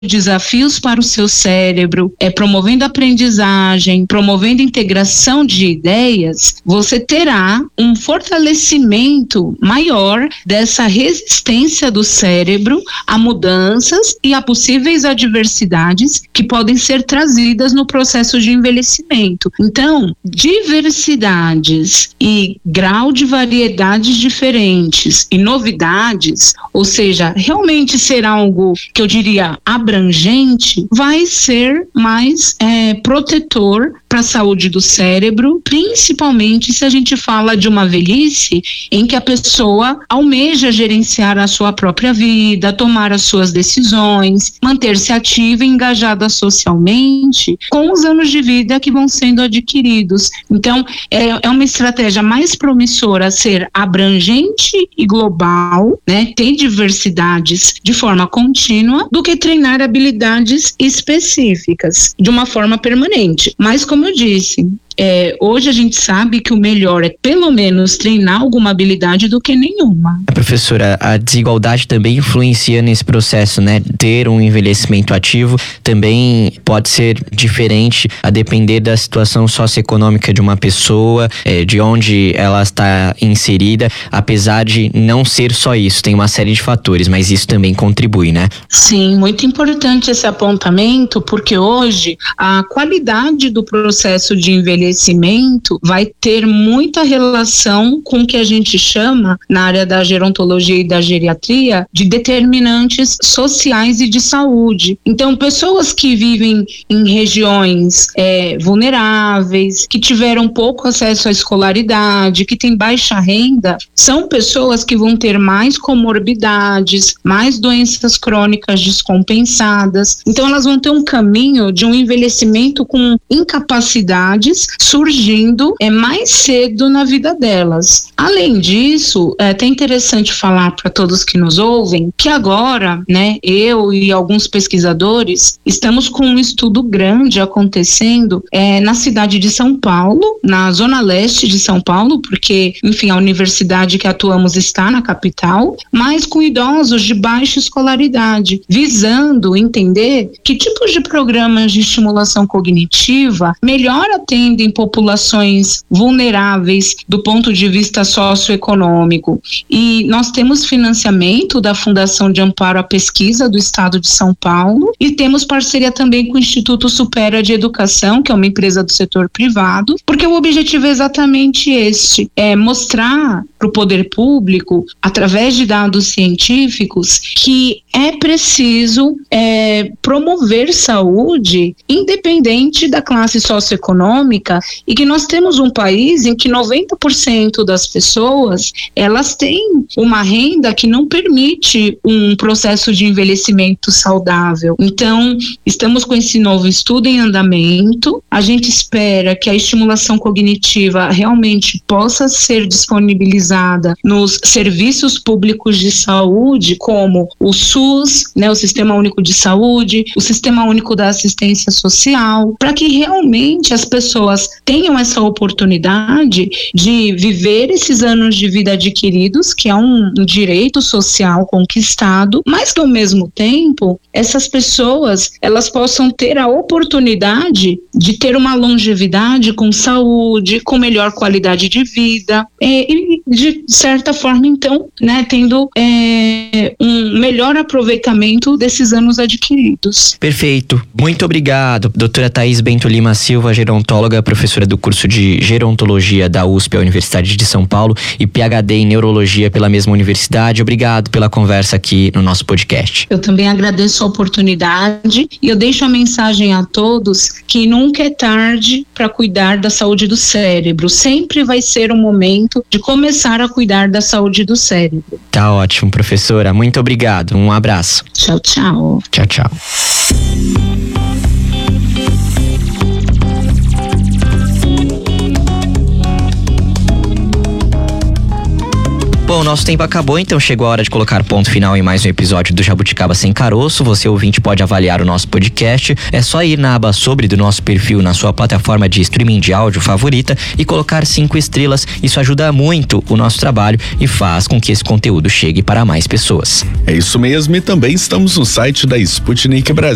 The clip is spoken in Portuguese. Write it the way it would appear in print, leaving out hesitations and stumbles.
desafios para o seu cérebro, promovendo aprendizagem, promovendo integração de ideias, você terá um fortalecimento maior dessa resistência do cérebro a mudanças e a possíveis adversidades que podem ser trazidas no processo de envelhecimento. Então, diversidades e grau de variedades diferentes e novidades, ou seja, realmente ser algo que eu diria abrangente, vai ser mais protetor para a saúde do cérebro, principalmente se a gente fala de uma velhice em que a pessoa almeja gerenciar a sua própria vida, tomar as suas decisões, manter-se ativa e engajada socialmente com os anos de vida que vão sendo adquiridos. Então, é uma estratégia mais promissora ser abrangente e global, né, ter diversidades de forma contínua, do que treinar habilidades específicas de uma forma permanente. Mas, como eu disse, hoje a gente sabe que o melhor é pelo menos treinar alguma habilidade do que nenhuma. Professora, a desigualdade também influencia nesse processo, né? Ter um envelhecimento ativo também pode ser diferente a depender da situação socioeconômica de uma pessoa, de onde ela está inserida, apesar de não ser só isso, tem uma série de fatores, mas isso também contribui, né? Sim, muito importante esse apontamento, porque hoje a qualidade do processo de envelhecimento vai ter muita relação com o que a gente chama, na área da gerontologia e da geriatria, de determinantes sociais e de saúde. Então, pessoas que vivem em regiões vulneráveis, que tiveram pouco acesso à escolaridade, que têm baixa renda, são pessoas que vão ter mais comorbidades, mais doenças crônicas descompensadas. Então, elas vão ter um caminho de um envelhecimento com incapacidades surgindo mais cedo na vida delas. Além disso, é até interessante falar para todos que nos ouvem que agora, né, eu e alguns pesquisadores estamos com um estudo grande acontecendo na cidade de São Paulo, na zona leste de São Paulo, porque, enfim, a universidade que atuamos está na capital, mas com idosos de baixa escolaridade, visando entender que tipos de programas de estimulação cognitiva melhor atendem populações vulneráveis do ponto de vista socioeconômico. E nós temos financiamento da Fundação de Amparo à Pesquisa do Estado de São Paulo e temos parceria também com o Instituto Supera de Educação, que é uma empresa do setor privado, porque o objetivo é exatamente este, mostrar para o poder público, através de dados científicos, que é preciso promover saúde independente da classe socioeconômica e que nós temos um país em que 90% das pessoas, elas têm uma renda que não permite um processo de envelhecimento saudável. Então, estamos com esse novo estudo em andamento. A gente espera que a estimulação cognitiva realmente possa ser disponibilizada nos serviços públicos de saúde, como o SUS, né, o Sistema Único de Saúde, o Sistema Único da Assistência Social, para que realmente as pessoas tenham essa oportunidade de viver esses anos de vida adquiridos, que é um direito social conquistado, mas que ao mesmo tempo essas pessoas elas possam ter a oportunidade de ter uma longevidade com saúde, com melhor qualidade de vida e de certa forma então, né, tendo um melhor aproveitamento desses anos adquiridos. Perfeito, muito obrigado, doutora Thaís Bento Lima Silva, gerontóloga, professora do curso de gerontologia da USP, a Universidade de São Paulo, e PhD em neurologia pela mesma universidade. Obrigado pela conversa aqui no nosso podcast. Eu também agradeço a oportunidade e eu deixo a mensagem a todos que nunca é tarde para cuidar da saúde do cérebro. Sempre vai ser um momento de começar a cuidar da saúde do cérebro. Tá ótimo, professora. Muito obrigado. Um abraço. Tchau, tchau. Tchau, tchau. Bom, nosso tempo acabou, então chegou a hora de colocar ponto final em mais um episódio do Jabuticaba Sem Caroço. Você, ouvinte, pode avaliar o nosso podcast. É só ir na aba Sobre do nosso perfil na sua plataforma de streaming de áudio favorita e colocar 5 estrelas. Isso ajuda muito o nosso trabalho e faz com que esse conteúdo chegue para mais pessoas. É isso mesmo, e também estamos no site da Sputnik Brasil.